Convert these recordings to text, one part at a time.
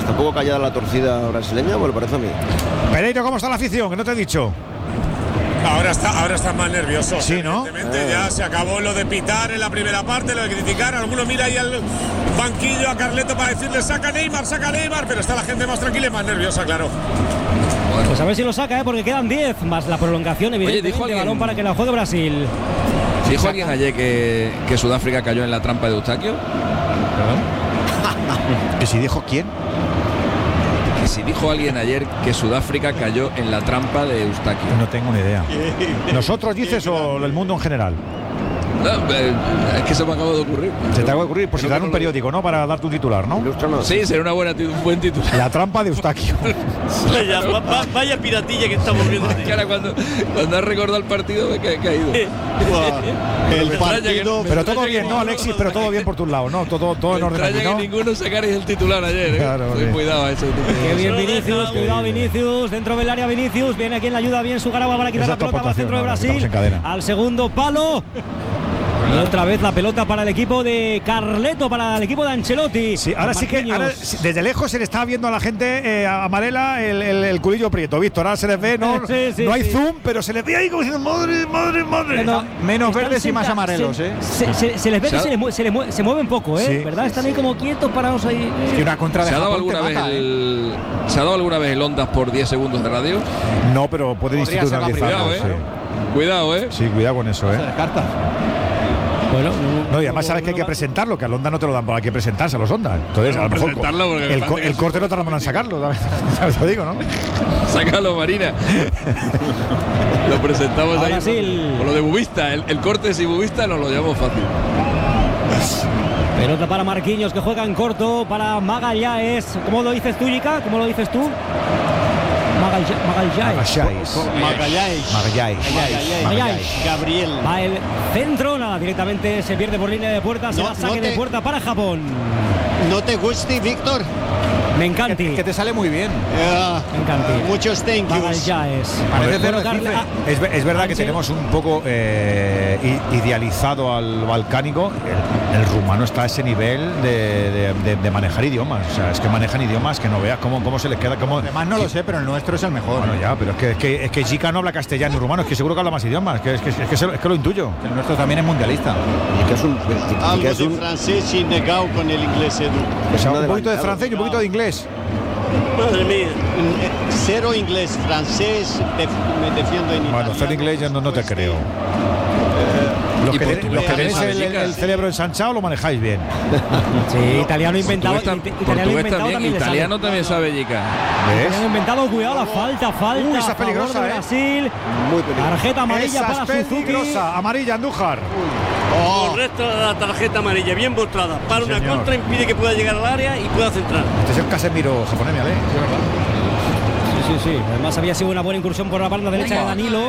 Está un poco callada la torcida brasileña, me lo parece a mí. Pereiro, ¿cómo está la afición? Que no te he dicho. Ahora está más nervioso. Sí, ¿no? Evidentemente ya se acabó lo de pitar en la primera parte, lo de criticar. Alguno mira ahí al banquillo a Carleto para decirle saca Neymar, pero está la gente más tranquila y más nerviosa, claro. Pues a ver si lo saca, porque quedan 10 más la prolongación, evidentemente. Oye, balón para que la juegue Brasil. ¿Dijo alguien ayer que Sudáfrica cayó en la trampa de Eustaquio? ¿Y si dijo quién? Que si dijo alguien ayer que Sudáfrica cayó en la trampa de Eustaquio. No tengo ni idea. ¿Nosotros dices o el mundo en general? No, es que se me acaba de ocurrir. Se te acaba de ocurrir, por si te dan un periódico, ¿no? Para darte un titular, ¿no? Sí, será un buen titular. La trampa de Eustaquio. Vaya piratilla que estamos viendo. Que ahora cuando has recordado el partido me he caído. El partido. Pero todo bien, ¿no, Alexis? Pero todo bien por tu lado, ¿no? Todo en orden aquí, ¿no? Que ninguno sacaréis el titular ayer, ¿eh? Claro, sí. Cuidado a eso. Qué bien Vinicius, cuidado Vinicius, dentro del área Vinicius, viene aquí en la ayuda bien Sugaragua para quitar la pelota para el centro de Brasil, al segundo palo. Y otra vez la pelota para el equipo de Carleto, para el equipo de Ancelotti. Sí, ahora sí que desde lejos se le está viendo a la gente amarela el culillo prieto, Víctor. Ahora se les ve, no, sí, no hay zoom, pero se les ve ahí como diciendo madre. Menos verdes y más amarelos, se les ve que se mueven poco, Sí, ¿verdad? Están ahí como quietos, parados ahí. Y una contra de ¿Se ha dado Japón ¿Se ha dado alguna vez el Ondas por 10 segundos de radio? No, pero pueden institucionalizarlo. Cuidado, Sí, cuidado con eso, Se descarta. Bueno, no, y además sabes que hay que presentarlo, que al Onda no te lo dan, hay que presentarse a los Ondas. Entonces, a lo mejor el corte no tardamos en sacarlo, ¿sabes? Lo digo, ¿no? Sácalo, Marina. Lo presentamos ahí. Brasil. Con lo de Bubista, el corte si Bubista nos lo llevamos fácil. Pelota para Marquinhos, que juega en corto, para Magalhães. ¿Cómo lo dices tú, Yika? ¿Cómo lo dices tú? Magalhães. Gabriel. Va el centro, nada, directamente se pierde por línea de puerta, se va saque de puerta para Japón. ¿No te guste, Víctor? Me encanta. Que te sale muy bien. Me encanta. Muchos thank yous. Magalhães. Es verdad que tenemos un poco idealizado al balcánico. El rumano está a ese nivel de manejar idiomas. O sea, es que manejan idiomas que no veas cómo se les queda. Además no lo sé, pero el nuestro es el mejor. Bueno, ya, pero es que Jica no habla castellano y rumano, es que seguro que habla más idiomas, es que lo intuyo. El nuestro también es mundialista. Y que es un Algo de francés y negado con el inglés, Edu. Pues un poquito de francés y un poquito de inglés. Madre mía. Cero inglés, francés, me defiendo en Bueno, cero inglés ya no te creo. Los que tenéis el cerebro ensanchado lo manejáis bien. Sí, italiano inventado. Italiano también sabe Jica. Italiano inventado, cuidado, la falta. Esa es peligrosa, Brasil. Muy peligrosa. Tarjeta amarilla Esa para es Suzuki. peligrosa, amarilla, Andújar. Correcto, la tarjeta amarilla, bien mostrada. Para una contra, impide que pueda llegar al área y pueda centrar. Este es el Casemiro japonés, ¿vale? Sí. Además había sido una buena incursión por la banda derecha de Danilo.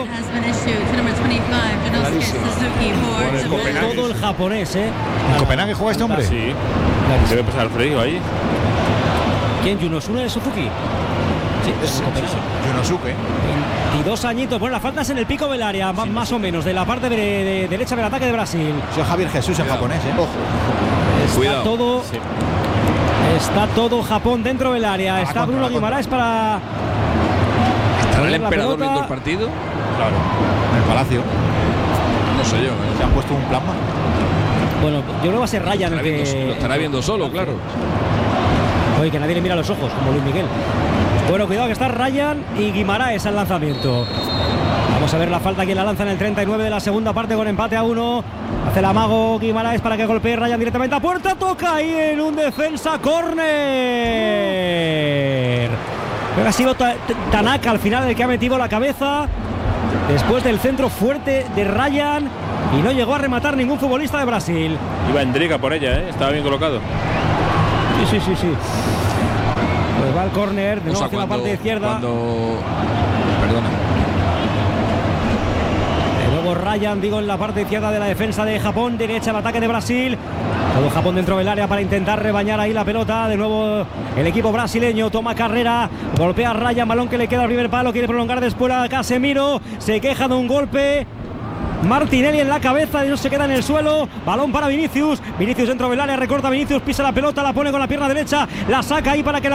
Todo el japonés, ¿En Copenhague juega este hombre? Sí. Debe pasar el frío ahí. ¿Quién? ¿Yunosuke de Suzuki? Sí, es Yunosuke. 22 añitos. Bueno, la falta es en el pico del área, más o menos, de la parte de derecha del ataque de Brasil. Soy Javier Jesús en japonés, Ojo. Está todo Japón dentro del área. Está Bruno Guimaraes para... ¿Estará el emperador viendo el partido? Claro. En el Palacio. No sé yo. Se han puesto un plasma. Bueno, yo creo que va a ser Ryan el que... Lo estará viendo solo, claro. Oye, que nadie le mira los ojos, como Luis Miguel. Bueno, cuidado que está Ryan y Guimaraes al lanzamiento. Vamos a ver la falta que la lanza en el 39 de la segunda parte con empate a 1. Hace el amago Guimaraes para que golpee Ryan directamente a puerta. Toca ahí en un defensa córner. Creo que ha sido Tanaka al final el que ha metido la cabeza después del centro fuerte de Ryan y no llegó a rematar ningún futbolista de Brasil. Iba Endriga por ella, estaba bien colocado. Sí. Pues va el córner de nuevo hacia la parte izquierda. Perdona. De nuevo Ryan, digo, en la parte izquierda de la defensa de Japón, derecha el ataque de Brasil. Todo Japón dentro del área para intentar rebañar ahí la pelota. De nuevo el equipo brasileño toma carrera, golpea a Ryan, balón que le queda al primer palo, quiere prolongar después a Casemiro, se queja de un golpe. Martinelli en la cabeza y no se queda en el suelo. Balón para Vinicius dentro del área, recorta Vinicius, pisa la pelota, la pone con la pierna derecha, la saca ahí para que la